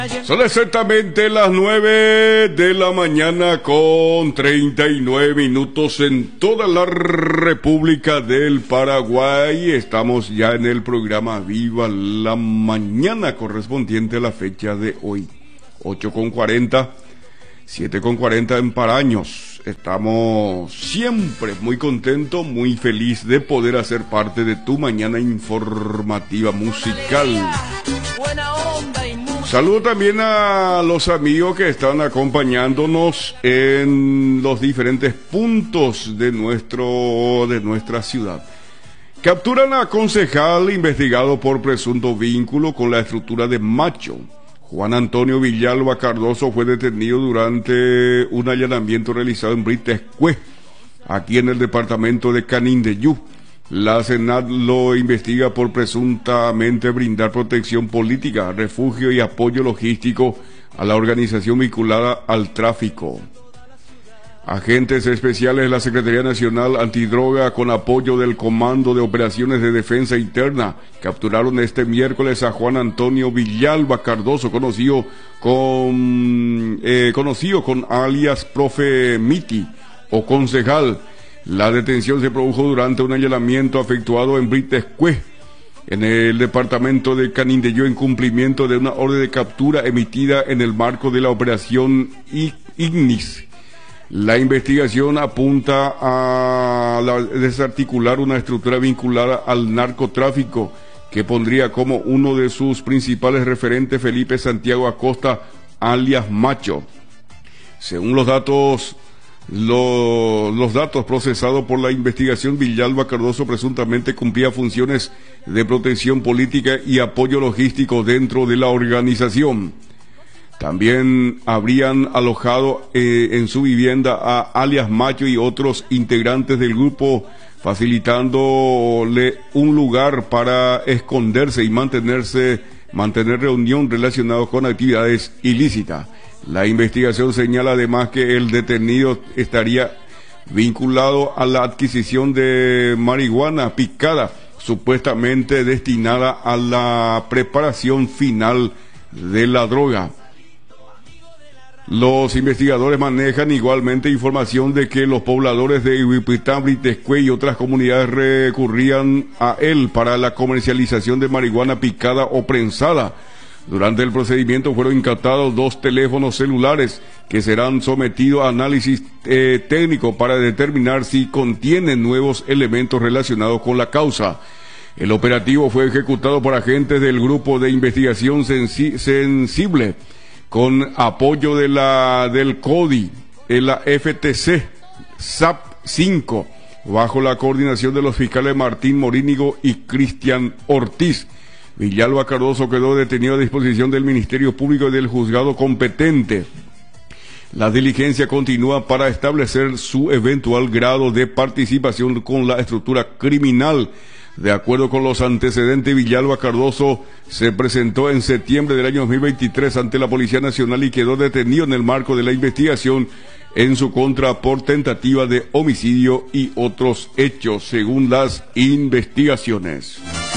Son exactamente las 9 de la mañana con 39 minutos en toda la República del Paraguay. Estamos ya en el programa Viva la Mañana correspondiente a la fecha de hoy, 8:40, 7:40 en Paraños. Estamos siempre muy contentos, muy feliz de poder hacer parte de tu mañana informativa musical. Saludo también a los amigos que están acompañándonos en los diferentes puntos de nuestra ciudad. Capturan a concejal investigado por presunto vínculo con la estructura de Macho. Juan Antonio Villalba Cardoso fue detenido durante un allanamiento realizado en Britescue, aquí en el departamento de Canindeyú. La Senat lo investiga por presuntamente brindar protección política, refugio y apoyo logístico a la organización vinculada al tráfico. Agentes especiales de la Secretaría Nacional Antidroga, con apoyo del Comando de Operaciones de Defensa Interna, capturaron este miércoles a Juan Antonio Villalba Cardoso, conocido con alias Profe Miti o concejal. La detención se produjo durante un allanamiento efectuado en Britescue, en el departamento de Canindeyú, en cumplimiento de una orden de captura emitida en el marco de la operación Ignis. La investigación apunta a desarticular una estructura vinculada al narcotráfico que pondría como uno de sus principales referentes Felipe Santiago Acosta, alias Macho. Según los datos procesados por la investigación, Villalba Cardoso presuntamente cumplía funciones de protección política y apoyo logístico dentro de la organización. También habrían alojado en su vivienda a alias Macho y otros integrantes del grupo, facilitándole un lugar para esconderse y mantener reunión relacionados con actividades ilícitas. La investigación señala además que el detenido estaría vinculado a la adquisición de marihuana picada, supuestamente destinada a la preparación final de la droga. Los investigadores manejan igualmente información de que los pobladores de Huipitán, Britescue y otras comunidades recurrían a él para la comercialización de marihuana picada o prensada. Durante el procedimiento fueron incautados 2 teléfonos celulares que serán sometidos a análisis técnico para determinar si contienen nuevos elementos relacionados con la causa. El operativo fue ejecutado por agentes del Grupo de Investigación Sensible, con apoyo del CODI, de la FTC, SAP 5, bajo la coordinación de los fiscales Martín Morínigo y Cristian Ortiz. Villalba Cardoso quedó detenido a disposición del Ministerio Público y del juzgado competente. La diligencia continúa para establecer su eventual grado de participación con la estructura criminal. De acuerdo con los antecedentes, Villalba Cardoso se presentó en septiembre del año 2023 ante la Policía Nacional y quedó detenido en el marco de la investigación en su contra por tentativa de homicidio y otros hechos, según las investigaciones.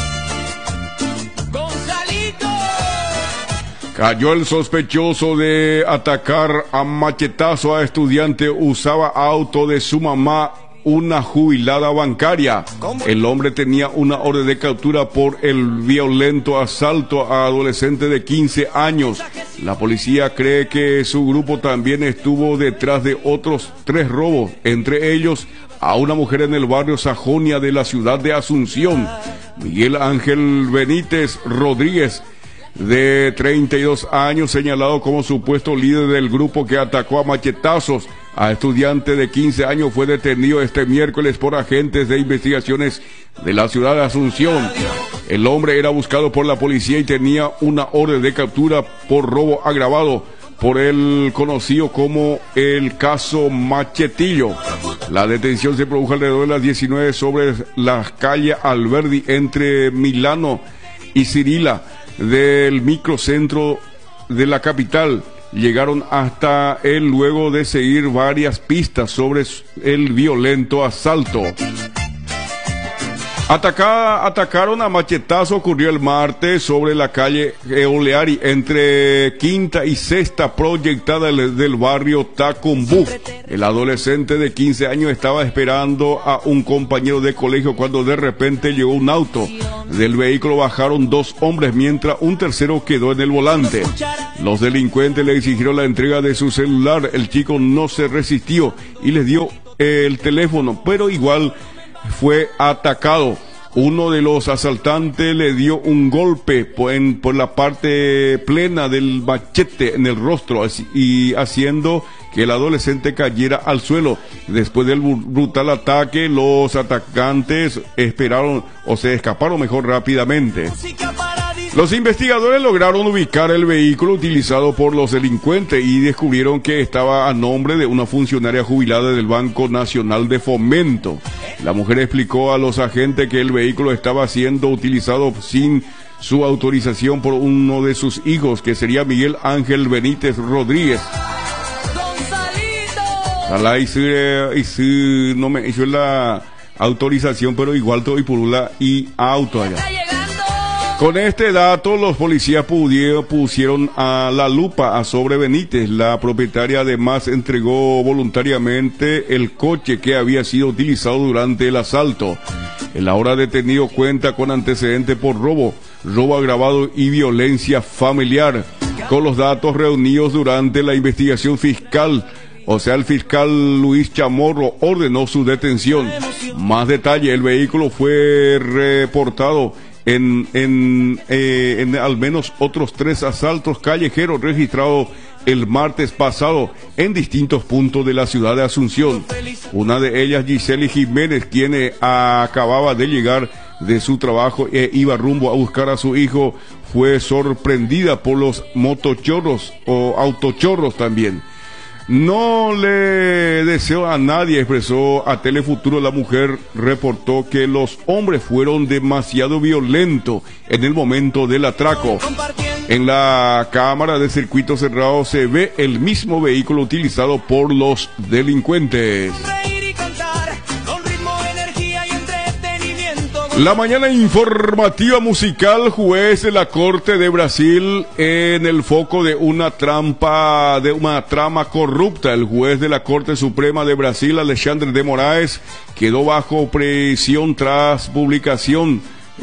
Cayó el sospechoso de atacar a machetazo a estudiante. Usaba auto de su mamá, una jubilada bancaria. El hombre tenía una orden de captura por el violento asalto a adolescente de 15 años. La policía cree que su grupo también estuvo detrás de otros 3 robos, entre ellos a una mujer en el barrio Sajonia de la ciudad de Asunción. Miguel Ángel Benítez Rodríguez, de 32 años, señalado como supuesto líder del grupo que atacó a machetazos a estudiante de 15 años, fue detenido este miércoles por agentes de investigaciones de la ciudad de Asunción. El hombre era buscado por la policía y tenía una orden de captura por robo agravado por el conocido como el caso Machetillo. La detención se produjo alrededor de las 19 sobre la calle Alberdi entre Milano y Cirila del microcentro de la capital. Llegaron hasta él luego de seguir varias pistas sobre el violento asalto. Atacaron a machetazo, ocurrió el martes sobre la calle Oleari entre Quinta y Sexta proyectada del barrio Tacumbú. El adolescente de 15 años estaba esperando a un compañero de colegio cuando de repente llegó un auto. Del vehículo bajaron 2 hombres mientras un tercero quedó en el volante. Los delincuentes le exigieron la entrega de su celular. El chico no se resistió y les dio el teléfono, pero igual fue atacado. Uno de los asaltantes le dio un golpe por la parte plena del machete en el rostro y haciendo que el adolescente cayera al suelo. Después del brutal ataque, los atacantes se escaparon mejor rápidamente. Los investigadores lograron ubicar el vehículo utilizado por los delincuentes y descubrieron que estaba a nombre de una funcionaria jubilada del Banco Nacional de Fomento. La mujer explicó a los agentes que el vehículo estaba siendo utilizado sin su autorización por uno de sus hijos, que sería Miguel Ángel Benítez Rodríguez. No me hizo la autorización, pero igual estoy por una y auto allá. Con este dato, los policías pusieron a la lupa a Sobre Benítez. La propietaria además entregó voluntariamente el coche que había sido utilizado durante el asalto. El ahora detenido cuenta con antecedentes por robo agravado y violencia familiar. Con los datos reunidos durante la investigación fiscal, el fiscal Luis Chamorro ordenó su detención. Más detalle, el vehículo fue reportado en al menos otros 3 asaltos callejeros registrados el martes pasado en distintos puntos de la ciudad de Asunción. Una de ellas, Giseli Jiménez, quien acababa de llegar de su trabajo e iba rumbo a buscar a su hijo, fue sorprendida por los motochorros o autochorros también. No le deseo a nadie, expresó a Telefuturo. La mujer reportó que los hombres fueron demasiado violentos en el momento del atraco. En la cámara de circuito cerrado se ve el mismo vehículo utilizado por los delincuentes. La mañana informativa musical. Juez de la Corte de Brasil en el foco de una trama corrupta. El juez de la Corte Suprema de Brasil, Alexandre de Moraes, quedó bajo presión tras publicación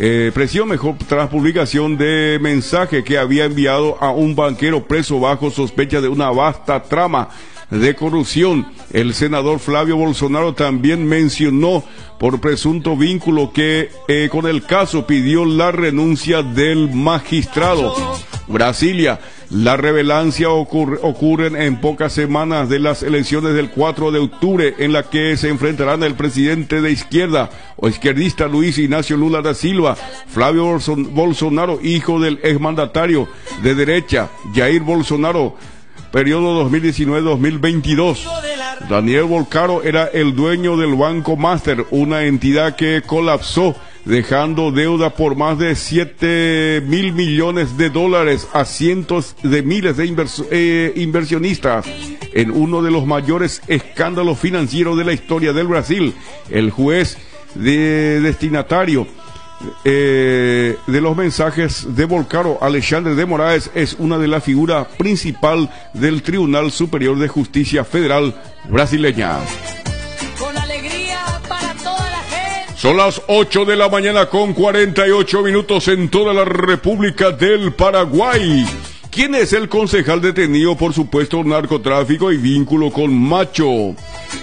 de mensaje que había enviado a un banquero preso bajo sospecha de una vasta trama de corrupción. El senador Flavio Bolsonaro también mencionó por presunto vínculo que con el caso pidió la renuncia del magistrado. Brasilia. La revelancia ocurren en pocas semanas de las elecciones del 4 de octubre, en la que se enfrentarán el presidente de izquierda o izquierdista Luis Ignacio Lula da Silva, Flavio Bolsonaro, hijo del exmandatario de derecha Jair Bolsonaro, periodo 2019-2022. Daniel Bolcaro era el dueño del Banco Master, una entidad que colapsó, dejando deuda por más de 7.000 millones de dólares a cientos de miles de inversionistas. En uno de los mayores escándalos financieros de la historia del Brasil, el juez destinatario de los mensajes de Bolcaro, Alexandre de Moraes, es una de las figuras principal del Tribunal Superior de Justicia Federal brasileña. Con alegría para toda la gente. Son las 8 de la mañana con 48 minutos en toda la República del Paraguay. ¿Quién es el concejal detenido por supuesto narcotráfico y vínculo con Macho?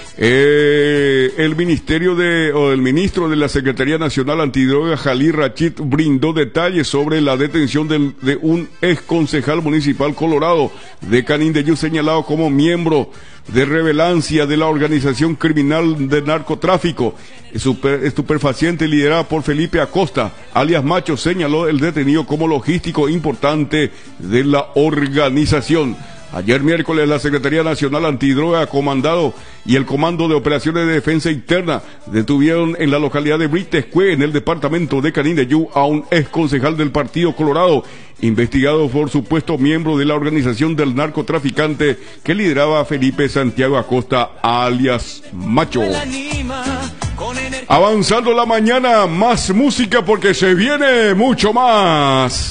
El ministro de la Secretaría Nacional Antidroga, Jalil Rachid, brindó detalles sobre la detención de un ex concejal municipal colorado de Canindeyú, señalado como miembro de relevancia de la organización criminal de narcotráfico estupefaciente liderada por Felipe Acosta, alias Macho. Señaló el detenido como logístico importante de la organización. Ayer miércoles la Secretaría Nacional Antidroga comandado y el Comando de Operaciones de Defensa Interna detuvieron en la localidad de Britescue, en el departamento de Canindeyú, a un ex concejal del Partido Colorado, investigado por supuesto miembro de la organización del narcotraficante que lideraba Felipe Santiago Acosta, alias Macho. Avanzando la mañana, más música porque se viene mucho más.